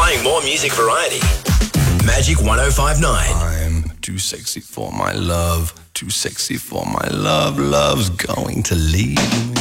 Playing more music variety. Magic 105.9. I'm too sexy for my love, too sexy for my love. Love's going to leave me.